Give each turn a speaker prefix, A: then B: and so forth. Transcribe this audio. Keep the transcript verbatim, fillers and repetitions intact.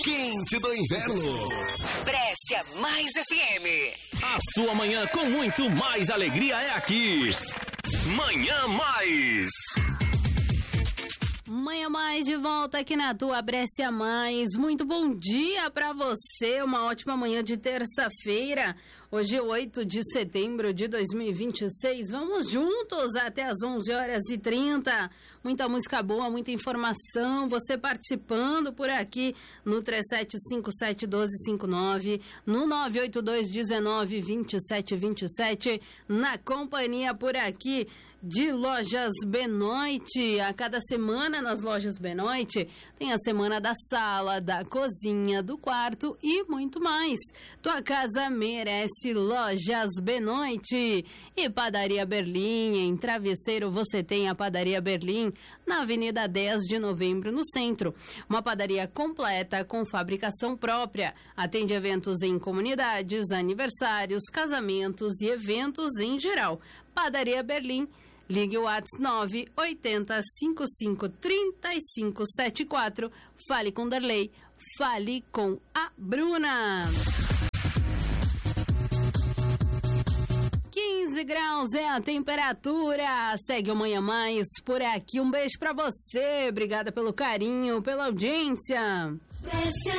A: Quente do inverno.
B: Brescia Mais F M.
C: A sua manhã com muito mais alegria é aqui. Manhã Mais.
D: Manhã Mais de volta aqui na tua Brescia Mais. Muito bom dia pra você, uma ótima manhã de terça-feira. Hoje é oito de setembro de dois mil e vinte e seis. Vamos juntos até as onze horas e trinta. Muita música boa, muita informação. Você participando por aqui no três sete cinco sete um dois cinco nove, no nove oito dois um nove dois sete dois sete, na companhia por aqui de Lojas Benoit. A cada semana nas Lojas Benoit tem a semana da sala, da cozinha, do quarto e muito mais. Tua casa merece Lojas Benoit. E Padaria Berlim. Em Travesseiro você tem a Padaria Berlim na Avenida dez de Novembro, no centro. Uma padaria completa com fabricação própria. Atende eventos em comunidades, aniversários, casamentos e eventos em geral. Padaria Berlim. Ligue o WhatsApp nove oito zero cinco cinco três cinco sete quatro. Fale com Darley. Fale com a Bruna. quinze graus é a temperatura. Segue o Manhã Mais por aqui. Um beijo pra você. Obrigada pelo carinho, pela audiência.